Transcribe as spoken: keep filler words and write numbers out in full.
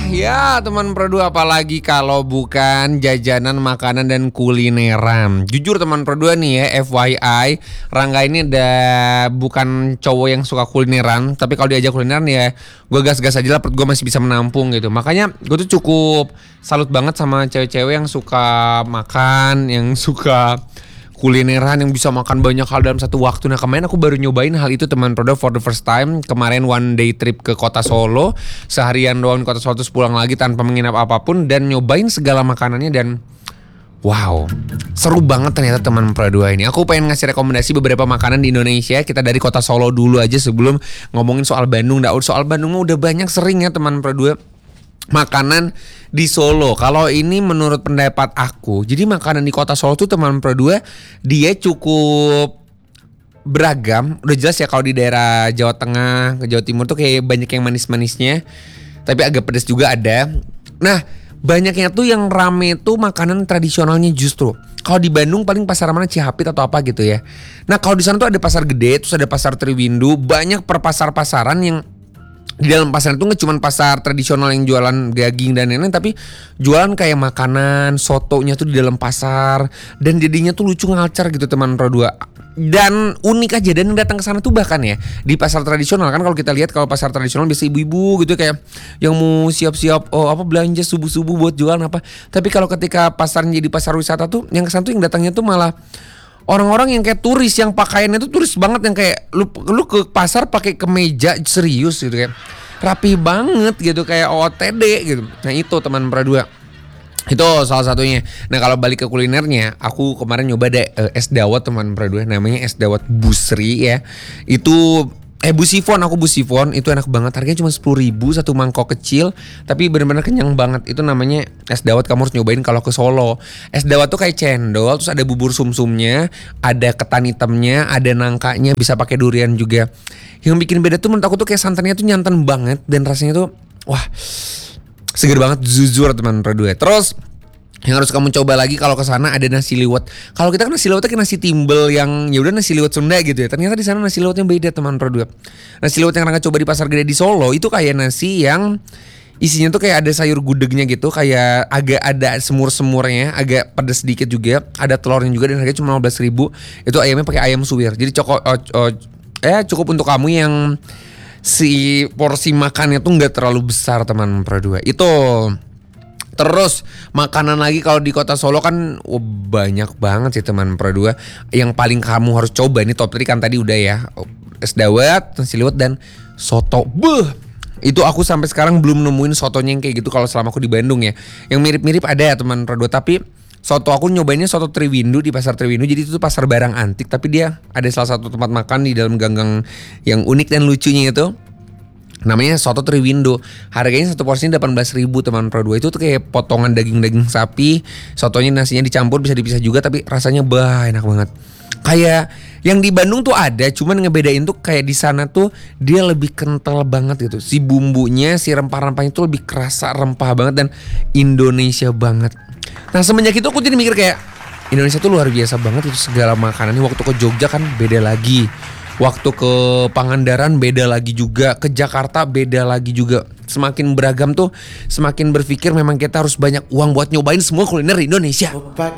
Ya teman Produk, apalagi kalau bukan jajanan, makanan, dan kulineran. Jujur teman Produk nih ya, F Y I, Rangga ini ada bukan cowok yang suka kulineran, tapi kalau diajak kulineran ya gue gas-gas aja lah, perut gue masih bisa menampung gitu. Makanya gue tuh cukup salut banget sama cewek-cewek yang suka makan, yang suka kulineran, yang bisa makan banyak hal dalam satu waktu. Nah kemarin aku baru nyobain hal itu teman Produk for the first time. Kemarin one day trip ke kota Solo, seharian doang di kota Solo, terus pulang lagi tanpa menginap apapun, dan nyobain segala makanannya. Dan wow, seru banget ternyata teman Produk ini. Aku pengen ngasih rekomendasi beberapa makanan di Indonesia. Kita dari kota Solo dulu aja sebelum ngomongin soal Bandung. Nah, soal Bandung mah udah banyak sering ya teman Produk makanan di Solo. Kalau ini menurut pendapat aku, jadi makanan di kota Solo tuh teman Produk, dia cukup beragam. Udah jelas ya kalau di daerah Jawa Tengah, ke Jawa Timur tuh kayak banyak yang manis-manisnya, tapi agak pedas juga ada. Nah, banyaknya tuh yang rame tuh makanan tradisionalnya justru. Kalau di Bandung paling pasar mana, Cihapit atau apa gitu ya. Nah, kalau di sana tuh ada pasar gede, terus ada pasar Triwindu, banyak perpasar-pasaran yang di dalam pasar itu nggak cuma pasar tradisional yang jualan daging dan lain-lain, tapi jualan kayak makanan, sotonya tuh di dalam pasar, dan jadinya tuh lucu ngalcar gitu teman Produk. Dan unik aja, dan yang datang ke sana tuh bahkan ya di pasar tradisional kan, kalau kita lihat kalau pasar tradisional biasa ibu-ibu gitu kayak yang mau siap-siap oh apa belanja subuh-subuh buat jualan apa. Tapi kalau ketika pasarnya jadi pasar wisata tuh, yang kesana tuh yang datangnya tuh malah orang-orang yang kayak turis, yang pakaiannya tuh turis banget, yang kayak lu lu ke pasar pakai kemeja serius gitu, kayak rapi banget gitu, kayak O O T D gitu. Nah itu teman Produk, itu salah satunya. Nah kalau balik ke kulinernya, aku kemarin nyoba deh uh, es dawet teman Produk, namanya es dawet Busri ya. Itu Eh Bu Sifon, aku Bu Sifon, itu enak banget. Harganya cuma sepuluh ribu satu mangkok kecil, tapi benar-benar kenyang banget. Itu namanya es dawet, kamu harus nyobain kalau ke Solo. Es dawet tuh kayak cendol, terus ada bubur sumsumnya, ada ketan hitamnya, ada nangkanya, bisa pakai durian juga. Yang bikin beda tuh menurut aku tuh kayak santannya tuh nyantan banget, dan rasanya tuh wah seger banget, jujur teman Produk. Terus yang harus kamu coba lagi kalau ke sana ada nasi liwet. Kalau kita kan nasi liwetnya kayak nasi timbel yang ya udah nasi liwet Sunda gitu ya. Ternyata di sana nasi liwetnya beda teman Produk. Nasi liwet yang Rangga coba di Pasar Gede di Solo itu kayak nasi yang isinya tuh kayak ada sayur gudegnya gitu, kayak agak ada semur-semurnya, agak pedas sedikit juga, ada telurnya juga, dan harganya cuma lima belas ribu. Itu ayamnya pakai ayam suwir. Jadi coko oh, oh, eh cukup untuk kamu yang si porsi makannya tuh nggak terlalu besar teman Produk. Itu. Terus makanan lagi kalau di kota Solo kan oh, banyak banget sih teman Produk. Yang paling kamu harus coba, ini top tiga kan tadi udah ya, es dawet, nasi liwet, dan soto. Beuh, itu aku sampai sekarang belum nemuin sotonya yang kayak gitu kalau selama aku di Bandung ya. Yang mirip-mirip ada ya teman Produk, tapi soto aku nyobainnya soto Triwindu di pasar Triwindu. Jadi itu tuh pasar barang antik, tapi dia ada salah satu tempat makan di dalam ganggang yang unik dan lucunya itu. Namanya soto Triwindu. Harganya satu porsinya delapan belas ribu teman Produk. Itu tuh kayak potongan daging-daging sapi, sotonya nasinya dicampur, bisa dipisah juga, tapi rasanya bah enak banget. Kayak yang di Bandung tuh ada, cuman ngebedain tuh kayak di sana tuh dia lebih kental banget gitu. Si bumbunya, si rempah-rempahnya tuh lebih kerasa rempah banget dan Indonesia banget. Nah semenjak itu aku jadi mikir kayak Indonesia tuh luar biasa banget itu segala makanannya. Waktu ke Jogja kan beda lagi, waktu ke Pangandaran beda lagi juga, ke Jakarta beda lagi juga. Semakin beragam tuh, semakin berpikir memang kita harus banyak uang buat nyobain semua kuliner Indonesia.